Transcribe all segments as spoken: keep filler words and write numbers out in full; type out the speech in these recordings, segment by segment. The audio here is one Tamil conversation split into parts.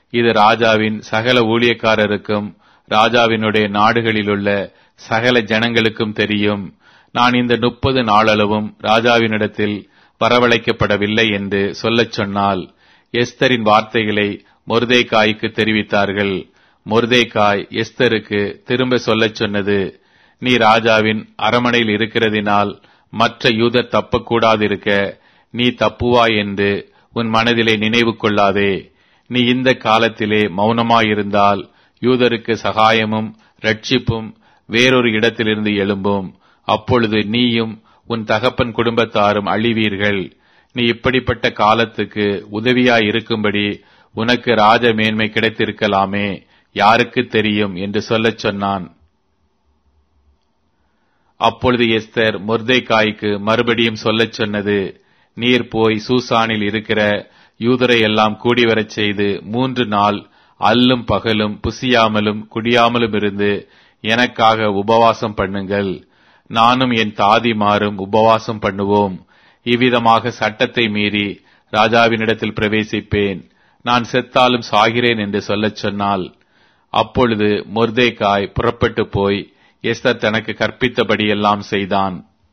இது ராஜாவின் சகல ஊழியக்காரருக்கும் ராஜாவினுடைய நாடுகளிலுள்ள சகல ஜனங்களுக்கும் தெரியும். நான் இந்த முப்பது நாளளவும் ராஜாவினிடத்தில் வரவழைக்கப்படவில்லை என்று சொல்லச் சொன்னால் எஸ்தரின் வார்த்தைகளை மொர்தேகாய்க்கு தெரிவித்தார்கள். மொர்தேகாய் எஸ்தருக்கு திரும்ப சொல்லச் சொன்னது, நீ ராஜாவின் அரமனையில் இருக்கிறதினால் மற்ற யூதர் தப்பக்கூடாதிருக்க நீ தப்புவாய் என்று உன் மனதிலே நினைவு கொள்ளாதே. நீ இந்த காலத்திலே மௌனமாயிருந்தால் யூதருக்கு சகாயமும் ரட்சிப்பும் வேறொரு இடத்திலிருந்து எழும்பும். அப்பொழுது நீயும் உன் தகப்பன் குடும்பத்தாரும் அழிவீர்கள். நீ இப்படிப்பட்ட காலத்துக்கு உதவியாய் இருக்கும்படி உனக்கு ராஜ மேன்மை கிடைத்திருக்கலாமே, யாருக்கு தெரியும் என்று சொல்லச் சொன்னான். அப்பொழுது எஸ்தர் மொர்தேகாய்க்கு மறுபடியும் சொல்லச் சொன்னது, நீர் போய் சூசானில் இருக்கிற யூதரை எல்லாம் கூடிவரச் செய்து மூன்று நாள் அல்லும் பகலும் புசியாமலும் குடியாமலும் இருந்து எனக்காக உபவாசம் பண்ணுங்கள். நானும் என் தாதிமாரும் உபவாசம் பண்ணுவோம். இவ்விதமாக சட்டத்தை மீறி ராஜாவினிடத்தில் பிரவேசிப்பேன். நான் செத்தாலும் சாகிறேன் என்று சொல்லச் சொன்னால், அப்பொழுது மொர்தேகாய் புறப்பட்டு போய் எஸ்தர் தனக்கு கற்பித்தபடியெல்லாம் செய்தான்.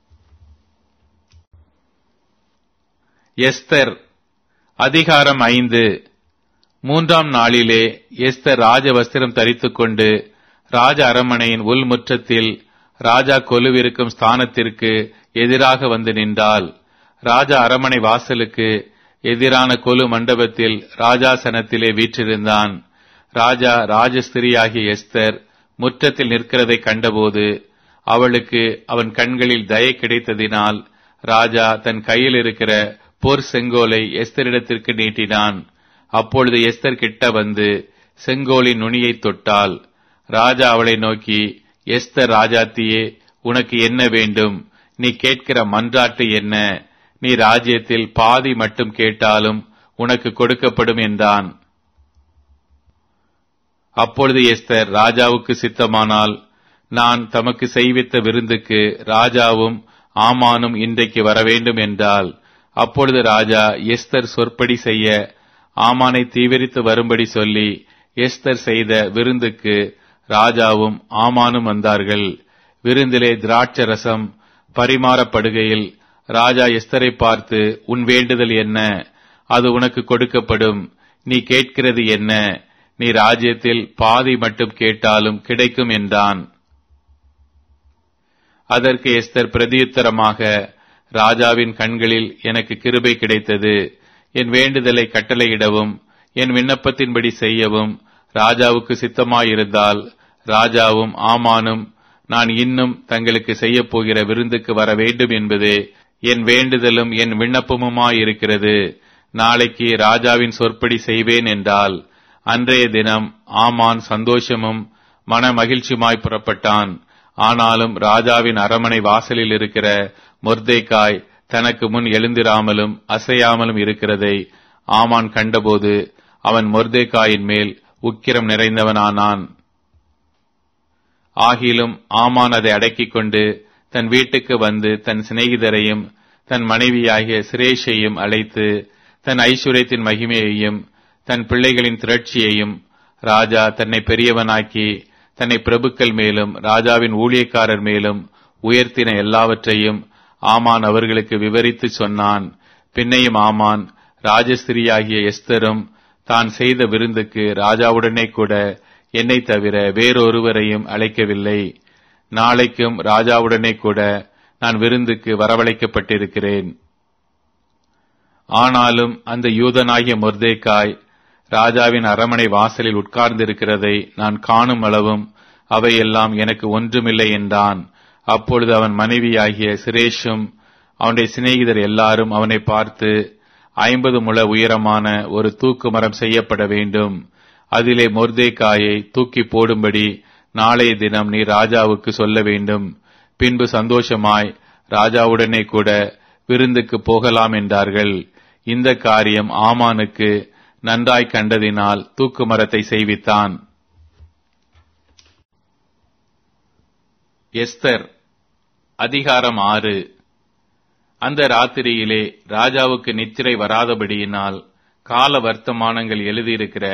எஸ்தர் அதிகாரம் ஐந்து. மூன்றாம் நாளிலே எஸ்தர் ராஜ வஸ்திரம் தரித்துக் கொண்டு ராஜ அரண்மனையின் உள்முற்றத்தில் ராஜா கொலுவிருக்கும் ஸ்தானத்திற்கு எதிராக வந்து நின்றாள். ராஜா அரண்மனை வாசலுக்கு எதிரான கொலு மண்டபத்தில் ராஜாசனத்திலே வீற்றிருந்தான். ராஜா ராஜஸ்திரியாகிய எஸ்தர் முற்றத்தில் நிற்கிறதை கண்டபோது அவளுக்கு அவன் கண்களில் தயை கிடைத்ததினால் ராஜா தன் கையில் இருக்கிற போர் செங்கோலை எஸ்தரிடத்திற்கு நீட்டினான். அப்பொழுது எஸ்தர் கிட்ட வந்து செங்கோலின் நுனியை தொட்டாள். ராஜா அவளை நோக்கி, எஸ்தர் ராஜாத்தியே, உனக்கு என்ன வேண்டும்? நீ கேட்கிற மன்றாட்டு என்ன? நீ ராஜ்யத்தில் பாதி மட்டும் கேட்டாலும் உனக்கு கொடுக்கப்படும் என்றான். அப்பொழுது எஸ்தர் ராஜாவுக்கு சித்தமானால் நான் தமக்கு செய்வித்த விருந்துக்கு ராஜாவும் ஆமானும் இன்றைக்கு வரவேண்டும் என்றாள். அப்பொழுது ராஜா எஸ்தர் சொற்படி செய்ய ஆமானை தீவிரித்து வரும்படி சொல்லி எஸ்தர் செய்த விருந்துக்கு ராஜாவும் ஆமானும் வந்தார்கள். விருந்திலே திராட்சை ரசம் பரிமாறப்படுகையில் ராஜா எஸ்தரை பார்த்து, உன் வேண்டுதல் என்ன? அது உனக்கு கொடுக்கப்படும். நீ கேட்கிறது என்ன? நீ ராஜ்யத்தில் பாதி மட்டும் கேட்டாலும் கிடைக்கும் என்றான். அதற்கு எஸ்தர் பிரதியுத்தரமாக, ராஜாவின் கண்களில் எனக்கு கிருபை கிடைத்தது. என் வேண்டுதலை கட்டளையிடவும் என் விண்ணப்பத்தின்படி செய்யவும் ராஜாவுக்கு சித்தமாயிருந்தால் ராஜாவும் ஆமானும் நான் இன்னும் தங்களுக்கு செய்யப் போகிற விருந்துக்கு வர வேண்டும் என்பதே என் வேண்டுதலும் என் விண்ணப்பமுமாயிருக்கிறது. நாளைக்கு ராஜாவின் சொற்படி செய்வேன் என்றால் அன்றைய தினம் ஆமான் சந்தோஷமும் மன மகிழ்ச்சியுமாய் புறப்பட்டான். ஆனாலும் ராஜாவின் அரமனை வாசலில் இருக்கிற மொர்தேகாய் தனக்கு முன் எழுந்திராமலும் அசையாமலும் இருக்கிறதை ஆமான் கண்டபோது அவன் மொர்தேகாயின் மேல் உக்கிரம் நிறைந்தவனானான். ஆகிலும் ஆமான் அதை அடக்கிக் கொண்டு தன் வீட்டுக்கு வந்து தன் சிநேகிதரையும் தன் மனைவியாகிய சிரேஷையும் அழைத்து தன் ஐஸ்வர்யத்தின் மகிமையையும் தன் பிள்ளைகளின் திரட்சியையும் ராஜா தன்னை பெரியவனாக்கி தன்னை பிரபுக்கள் மேலும் ராஜாவின் ஊழியக்காரர் மேலும் உயர்த்தின எல்லாவற்றையும் ஆமான் அவர்களுக்கு விவரித்து சொன்னான். பின்னையும் ஆமான் ராஜஸ்திரியாகிய எஸ்தரும் தான் செய்த விருந்துக்கு ராஜாவுடனே கூட என்னை தவிர வேறொருவரையும் அழைக்கவில்லை. நாளைக்கும் ராஜாவுடனே கூட நான் விருந்துக்கு வரவழைக்கப்பட்டிருக்கிறேன். ஆனாலும் அந்த யூதனாகிய மொர்தேகாய் ராஜாவின் அரமனை வாசலில் உட்கார்ந்திருக்கிறதை நான் காணும் அளவும் அவையெல்லாம் எனக்கு ஒன்றுமில்லை என்றான். அப்பொழுது அவன் மனைவியாகிய சிரேஷும் அவனுடைய சிநேகிதர் எல்லாரும் அவனை பார்த்து, ஐம்பது முழ உயரமான ஒரு தூக்கு மரம் செய்யப்பட வேண்டும். அதிலே மொர்தேகாயை தூக்கி போடும்படி நாளைய தினம் நீ ராஜாவுக்கு சொல்ல வேண்டும். பின்பு சந்தோஷமாய் ராஜாவுடனே கூட விருந்துக்கு போகலாம் என்றார்கள். இந்த காரியம் ஆமானுக்கு நன்றாய் கண்டதினால் தூக்கு மரத்தை செய்வித்தான். எஸ்தர் அதிகாரம் ஆறு. அந்த ராத்திரியிலே ராஜாவுக்கு நித்திரை வராதபடியினால் கால வர்த்தமானங்கள் எழுதியிருக்கிற